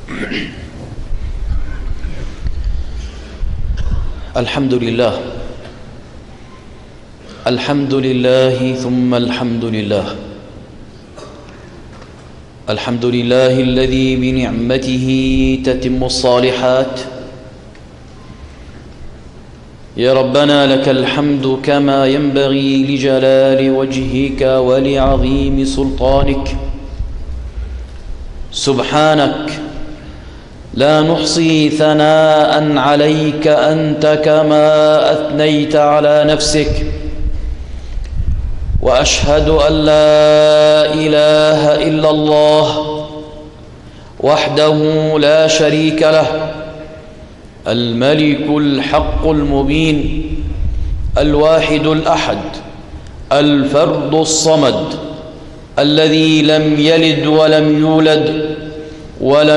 الحمد لله، الحمد لله ثم الحمد لله. الحمد لله الذي بنعمته تتم الصالحات. يا ربنا لك الحمد كما ينبغي لجلال وجهك ولعظيم سلطانك. سبحانك لا نحصي ثناء عليك أنت كما أثنيت على نفسك. وأشهد أن لا إله إلا الله وحده لا شريك له، الملك الحق المبين، الواحد الأحد، الفرد الصمد، الذي لم يلد ولم يولد ولم